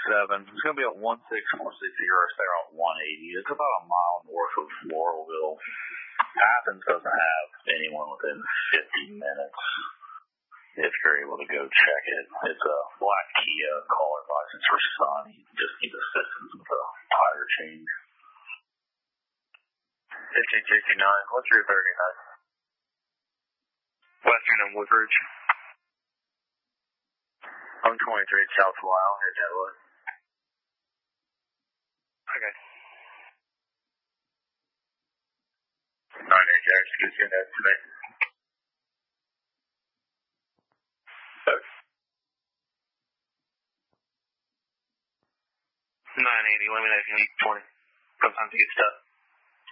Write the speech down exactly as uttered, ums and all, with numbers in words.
seven. It's going to be at one six four six zero. Stay around one eighty. It's about a mile north of Laurelville. Athens doesn't have anyone within fifty minutes. If you're able to go check it. It's a black Kia caller license for son. He just needs assistance with a tire change. fifteen sixty-nine. What's your thirty-nine? Western and Woodbridge. I'm twenty-three at South Lyle. Hit that one. Okay. nine eight, Jack. Just get that to me. nine eighty, elimination eight twenty. Sometimes you get stuck.